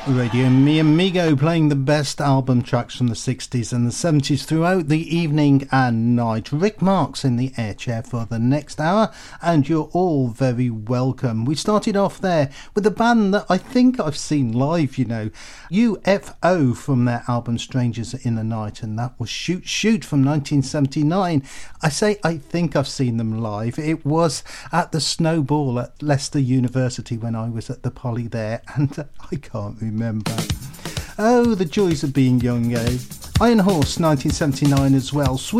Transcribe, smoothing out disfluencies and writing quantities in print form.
Radio Mi Amigo, playing the best album tracks from the 60s and the 70s throughout the evening and night. Rick Marks in the air chair for the next hour, and you're all very welcome. We started off there with a band that I think I've seen live, you know, UFO, from their album Strangers in the Night, and that was Shoot Shoot from 1979. I say I think I've seen them live. It was at the Snowball at Leicester University when I was at the Poly there, and I can't remember. Oh, the joys of being young, eh? Iron Horse, 1979 as well.